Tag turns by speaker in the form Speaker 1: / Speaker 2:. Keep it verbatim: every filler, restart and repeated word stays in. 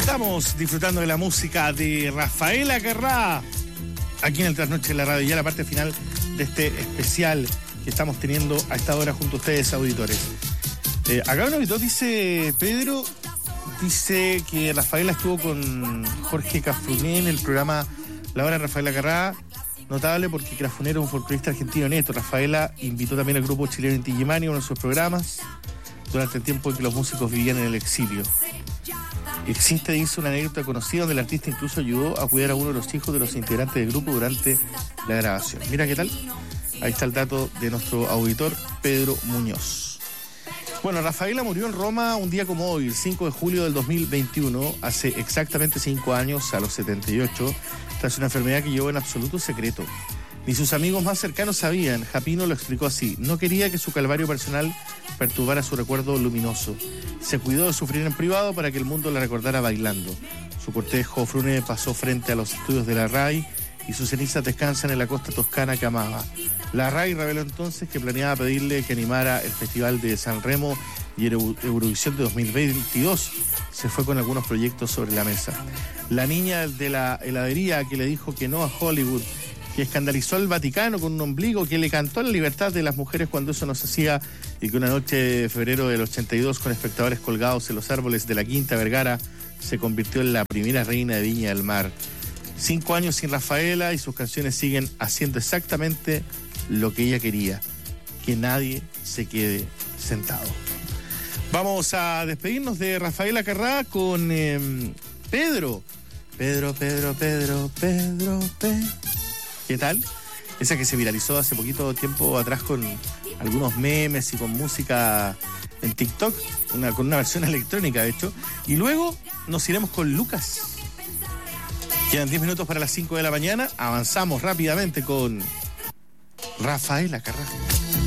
Speaker 1: Estamos disfrutando de la música de Rafaela Carrá aquí en el Trasnoche de la Radio, ya la parte final de este especial que estamos teniendo a esta hora junto a ustedes, auditores. Eh, acá un auditor dice, Pedro, dice que Rafaela estuvo con Jorge Cafruné en el programa La Hora de Rafaela Carrá, notable porque Cafruné era un folclorista argentino neto. Rafaela invitó también al grupo chileno Inti Illimani a uno de sus programas durante el tiempo en que los músicos vivían en el exilio. Existe, dice, una anécdota conocida donde el artista incluso ayudó a cuidar a uno de los hijos de los integrantes del grupo durante la grabación. Mira qué tal. Ahí está el dato de nuestro auditor Pedro Muñoz. Bueno, Rafaela murió en Roma un día como hoy, el cinco de julio del dos mil veintiuno, hace exactamente cinco años, a los setenta y ocho, tras una enfermedad que llevó en absoluto secreto. Ni sus amigos más cercanos sabían. Japino lo explicó así: no quería que su calvario personal perturbara su recuerdo luminoso. Se cuidó de sufrir en privado para que el mundo la recordara bailando. Su cortejo fúnebre pasó frente a los estudios de la RAI y sus cenizas descansan en la costa toscana que amaba. La RAI reveló entonces que planeaba pedirle que animara el Festival de San Remo y Eurovisión de dos mil veintidós. Se fue con algunos proyectos sobre la mesa. La niña de la heladería que le dijo que no a Hollywood, que escandalizó al Vaticano con un ombligo, que le cantó a la libertad de las mujeres cuando eso no se hacía, y que una noche de febrero del ochenta y dos, con espectadores colgados en los árboles de la Quinta Vergara, se convirtió en la primera reina de Viña del Mar. Cinco años sin Rafaela y sus canciones siguen haciendo exactamente lo que ella quería: que nadie se quede sentado. Vamos a despedirnos de Rafaela Carrá con eh, Pedro. Pedro, Pedro, Pedro, Pedro, Pedro. ¿Qué tal? Esa que se viralizó hace poquito tiempo atrás con algunos memes y con música en TikTok, una, con una versión electrónica, de hecho. Y luego nos iremos con Lucas. Quedan diez minutos para las cinco de la mañana. Avanzamos rápidamente con Rafaela Carrá.